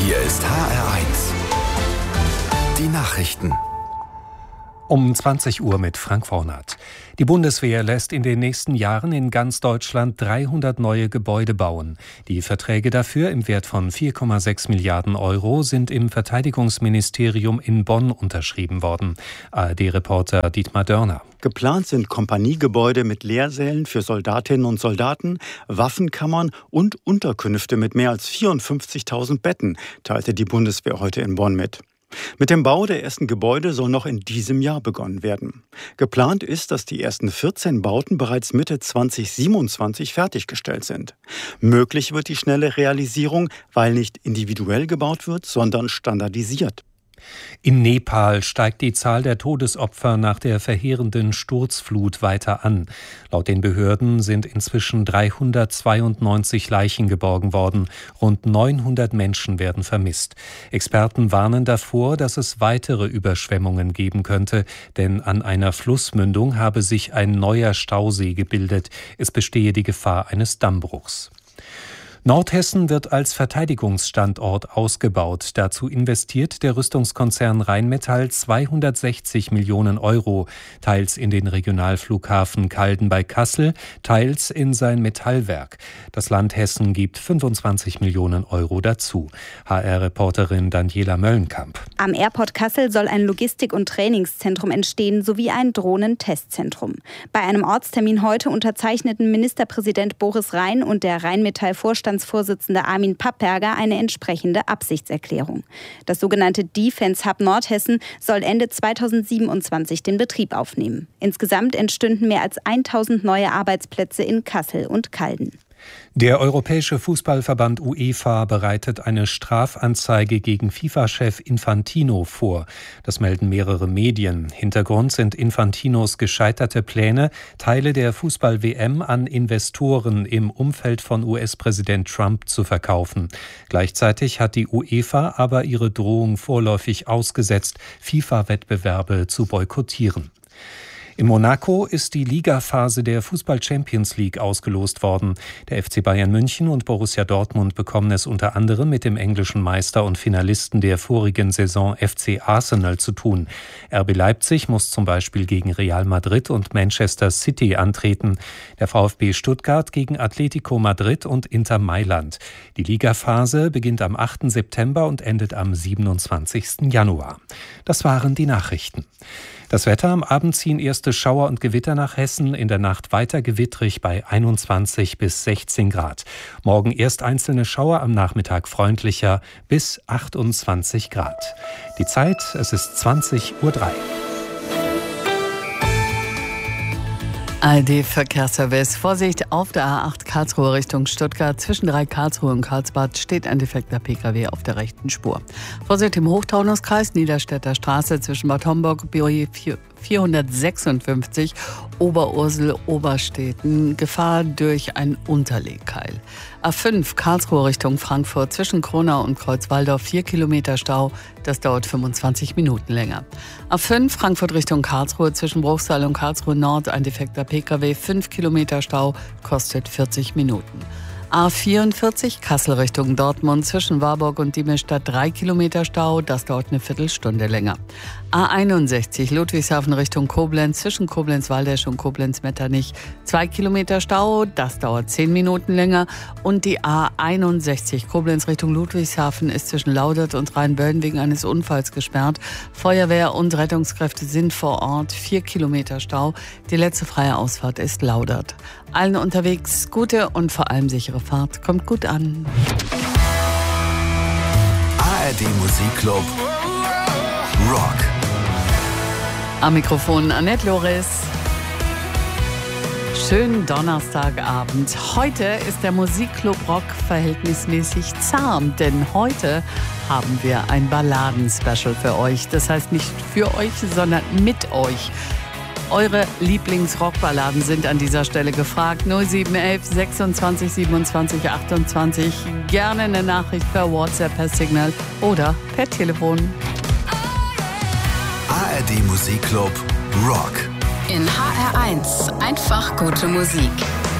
Hier ist HR1. Die Nachrichten. Um 20 Uhr mit Frank Vornat. Die Bundeswehr lässt in den nächsten Jahren in ganz Deutschland 300 neue Gebäude bauen. Die Verträge dafür im Wert von 4,6 Milliarden Euro sind im Verteidigungsministerium in Bonn unterschrieben worden. ARD-Reporter Dietmar Dörner. Geplant sind Kompaniegebäude mit Lehrsälen für Soldatinnen und Soldaten, Waffenkammern und Unterkünfte mit mehr als 54.000 Betten, teilte die Bundeswehr heute in Bonn mit. Mit dem Bau der ersten Gebäude soll noch in diesem Jahr begonnen werden. Geplant ist, dass die ersten 14 Bauten bereits Mitte 2027 fertiggestellt sind. Möglich wird die schnelle Realisierung, weil nicht individuell gebaut wird, sondern standardisiert. In Nepal steigt die Zahl der Todesopfer nach der verheerenden Sturzflut weiter an. Laut den Behörden sind inzwischen 392 Leichen geborgen worden. Rund 900 Menschen werden vermisst. Experten warnen davor, dass es weitere Überschwemmungen geben könnte, denn an einer Flussmündung habe sich ein neuer Stausee gebildet. Es bestehe die Gefahr eines Dammbruchs. Nordhessen wird als Verteidigungsstandort ausgebaut. Dazu investiert der Rüstungskonzern Rheinmetall 260 Millionen Euro, teils in den Regionalflughafen Calden bei Kassel, teils in sein Metallwerk. Das Land Hessen gibt 25 Millionen Euro dazu. HR-Reporterin Daniela Möllenkamp. Am Airport Kassel soll ein Logistik- und Trainingszentrum entstehen, sowie ein Drohnentestzentrum. Bei einem Ortstermin heute unterzeichneten Ministerpräsident Boris Rhein und der Rheinmetall-Vorstandsvorsitzende Armin Papperger eine entsprechende Absichtserklärung. Das sogenannte Defense Hub Nordhessen soll Ende 2027 den Betrieb aufnehmen. Insgesamt entstünden mehr als 1000 neue Arbeitsplätze in Kassel und Calden. Der Europäische Fußballverband UEFA bereitet eine Strafanzeige gegen FIFA-Chef Infantino vor. Das melden mehrere Medien. Hintergrund sind Infantinos gescheiterte Pläne, Teile der Fußball-WM an Investoren im Umfeld von US-Präsident Trump zu verkaufen. Gleichzeitig hat die UEFA aber ihre Drohung vorläufig ausgesetzt, FIFA-Wettbewerbe zu boykottieren. In Monaco ist die Ligaphase der Fußball-Champions League ausgelost worden. Der FC Bayern München und Borussia Dortmund bekommen es unter anderem mit dem englischen Meister und Finalisten der vorigen Saison FC Arsenal zu tun. RB Leipzig muss zum Beispiel gegen Real Madrid und Manchester City antreten. Der VfB Stuttgart gegen Atletico Madrid und Inter Mailand. Die Ligaphase beginnt am 8. September und endet am 27. Januar. Das waren die Nachrichten. Das Wetter: am Abend ziehen erste Schauer und Gewitter nach Hessen, in der Nacht weiter gewittrig bei 21 bis 16 Grad. Morgen erst einzelne Schauer, am Nachmittag freundlicher bis 28 Grad. Die Zeit, es ist 20:03 Uhr. ARD-Verkehrsservice. Vorsicht auf der A8 Karlsruhe Richtung Stuttgart. Zwischen 3 Karlsruhe und Karlsbad steht ein defekter Pkw auf der rechten Spur. Vorsicht im Hochtaunuskreis, Niederstädter Straße zwischen Bad Homburg, BOE 456, Oberursel, Oberstädten. Gefahr durch ein Unterlegkeil. A5 Karlsruhe Richtung Frankfurt zwischen Kronau und Kreuzwaldorf 4 Kilometer Stau. Das dauert 25 Minuten länger. A5 Frankfurt Richtung Karlsruhe zwischen Bruchsal und Karlsruhe Nord ein defekter Pkw, 5 Kilometer Stau, kostet 40 Minuten. A44 Kassel Richtung Dortmund zwischen Warburg und Diemestadt 3 Kilometer Stau, das dauert eine Viertelstunde länger. A61 Ludwigshafen Richtung Koblenz zwischen Koblenz-Waldesch und Koblenz-Metternich 2 Kilometer Stau, das dauert 10 Minuten länger. Und die A61 Koblenz Richtung Ludwigshafen ist zwischen Laudert und Rheinböllen wegen eines Unfalls gesperrt. Feuerwehr und Rettungskräfte sind vor Ort, 4 Kilometer Stau. Die letzte freie Ausfahrt ist Laudert. Allen unterwegs gute und vor allem sichere Fahrt. Kommt gut an. ARD Musikclub Rock. Am Mikrofon Annette Loris. Schönen Donnerstagabend. Heute ist der Musikclub Rock verhältnismäßig zahm, denn heute haben wir ein Balladen-Special für euch. Das heißt nicht für euch, sondern mit euch. Eure Lieblings-Rockballaden sind an dieser Stelle gefragt. 0711 26 27 28. Gerne eine Nachricht per WhatsApp, per Signal oder per Telefon. ARD Musikclub Rock. In HR1 einfach gute Musik.